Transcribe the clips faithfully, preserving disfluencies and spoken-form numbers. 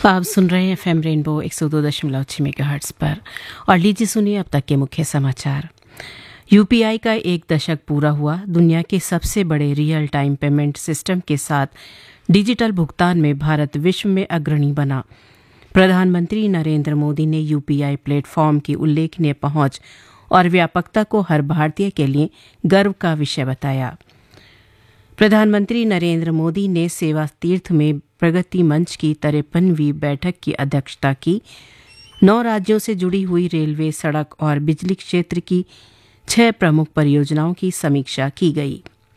आप सुन रहे हैं एफ एम रेनबो एक सौ दो दशमलव छह मेगाहर्ट्ज पर। और लीजिए सुनिए अब तक के मुख्य समाचार। यूपीआई का एक दशक पूरा हुआ। दुनिया के सबसे बड़े रियल टाइम पेमेंट सिस्टम के साथ डिजिटल भुगतान में भारत विश्व में अग्रणी बना। प्रधानमंत्री नरेंद्र मोदी ने यूपीआई प्लेटफॉर्म की उल्लेखनीय पहुंच और व्यापकता को हर भारतीय के लिए गर्व का विषय बताया। प्रधानमंत्री नरेंद्र मोदी ने सेवा तीर्थ में प्रगति मंच की तिरपनवीं बैठक की अध्यक्षता की। नौ राज्यों से जुड़ी हुई रेलवे, सड़क और बिजली क्षेत्र की छह प्रमुख परियोजनाओं की समीक्षा की गई।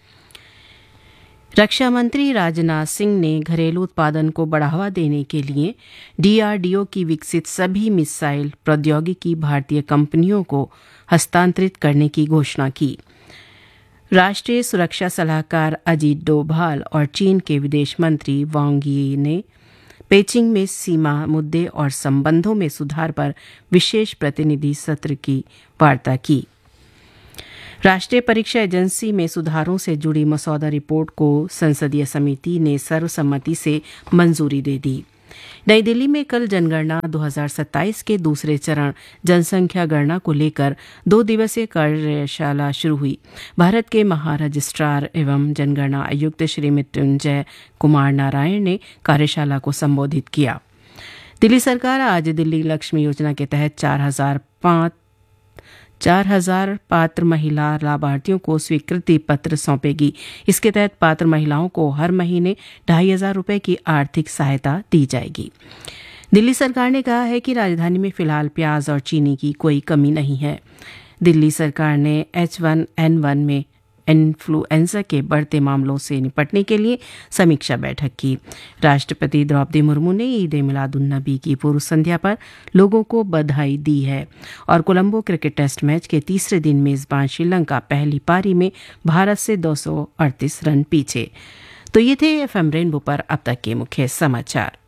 रक्षा मंत्री राजनाथ सिंह ने घरेलू उत्पादन को बढ़ावा देने के लिए डीआरडीओ की विकसित सभी मिसाइल प्रौद्योगिकी भारतीय कंपनियों को हस्तांतरित करने की घोषणा की। राष्ट्रीय सुरक्षा सलाहकार अजीत डोभाल और चीन के विदेश मंत्री वांग यी ने पेचिंग में सीमा मुद्दे और संबंधों में सुधार पर विशेष प्रतिनिधि सत्र की वार्ता की। राष्ट्रीय परीक्षा एजेंसी में सुधारों से जुड़ी मसौदा रिपोर्ट को संसदीय समिति ने सर्वसम्मति से मंजूरी दे दी। नई दिल्ली में कल जनगणना दो हज़ार सत्ताईस के दूसरे चरण जनसंख्या गणना को लेकर दो दिवसीय कार्यशाला शुरू हुई। भारत के महारजिस्ट्रार एवं जनगणना आयुक्त श्री मृत्युंजय कुमार नारायण ने कार्यशाला को संबोधित किया। दिल्ली सरकार आज दिल्ली लक्ष्मी योजना के तहत चार हजार पाँच चार हजार पात्र महिला लाभार्थियों को स्वीकृति पत्र सौंपेगी। इसके तहत पात्र महिलाओं को हर महीने ढाई हजार रुपये की आर्थिक सहायता दी जाएगी। दिल्ली सरकार ने कहा है कि राजधानी में फिलहाल प्याज और चीनी की कोई कमी नहीं है। दिल्ली सरकार ने एच वन एन वन में इन्फ्लुएंजा के बढ़ते मामलों से निपटने के लिए समीक्षा बैठक की। राष्ट्रपति द्रौपदी मुर्मू ने ईद ए मिलादुन्नबी की पूर्व संध्या पर लोगों को बधाई दी है। और कोलंबो क्रिकेट टेस्ट मैच के तीसरे दिन मेजबान श्रीलंका पहली पारी में भारत से दो सौ अड़तीस रन पीछे। तो ये थे एफ एम रेनबो पर अब तक के मुख्य समाचार।